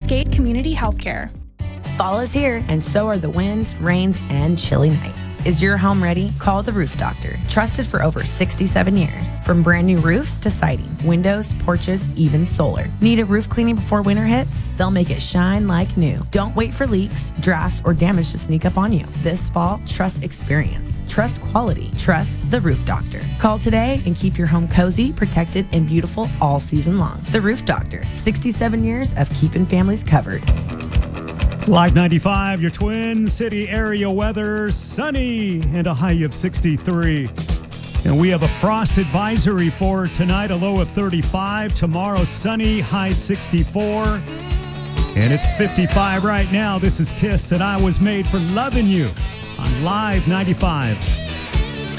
Cascade Community Healthcare. Fall is here, and so are the winds, rains, and chilly nights. Is your home ready? Call the Roof Doctor, trusted for over 67 years. From brand new roofs to siding, windows, porches, even solar. Need a roof cleaning before winter hits? They'll make it shine like new. Don't wait for leaks, drafts, or damage to sneak up on you. This fall, trust experience. Trust quality. Trust the Roof Doctor. Call today and keep your home cozy, protected, and beautiful all season long. The Roof Doctor, 67 years of keeping families covered. Live 95, your Twin City area weather, sunny and a high of 63. And we have a frost advisory for tonight, a low of 35. Tomorrow, sunny, high 64. And it's 55 right now. This is Kiss, and I Was Made for Loving You on Live 95.